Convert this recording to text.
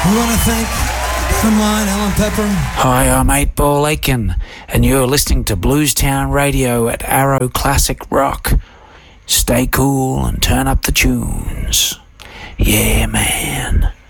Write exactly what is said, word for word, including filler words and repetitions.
We want to thank Drumline, Alan Pepper. Hi, I'm eight Ball Aiken, and you're listening to Bluestown Radio at Arrow Classic Rock. Stay cool and turn up the tunes. Yeah, man.